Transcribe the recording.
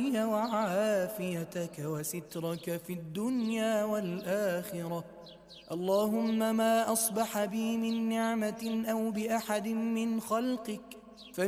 علي وعافيتك وسترك في الدنيا والآخرة. اللهم ما أصبح بي من نعمة أو بأحد من خلقك